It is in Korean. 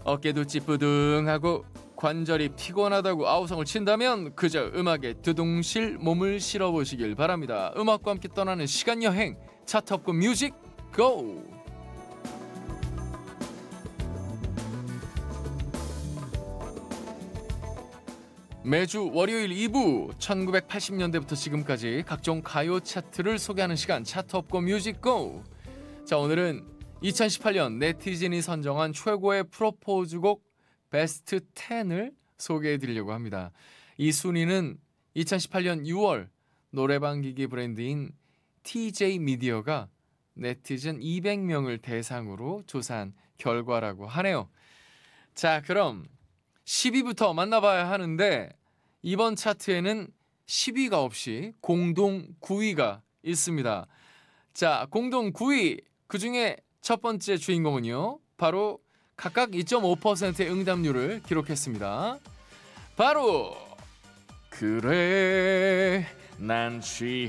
어깨도 찌뿌둥하고 관절이 피곤하다고 아우성을 친다면 그저 음악에 두둥실 몸을 실어보시길 바랍니다. 음악과 함께 떠나는 시간여행 차트 없고 뮤직 고! 매주 월요일 2부 1980년대부터 지금까지 각종 가요 차트를 소개하는 시간 차트 없고 뮤직 고! 자, 오늘은 2018년 네티즌이 선정한 최고의 프로포즈곡 베스트 10을 소개해드리려고 합니다. 이 순위는 2018년 6월 노래방 기기 브랜드인 TJ 미디어가 네티즌 200명을 대상으로 조사한 결과라고 하네요. 자, 그럼 10위부터 만나봐야 하는데 이번 차트에는 10위가 없이 공동 9위가 있습니다. 자, 공동 9위 그중에 첫 번째 주인공은요, 바로 각각 2.5%의 응답률을 기록했습니다. 바로 그래 난 취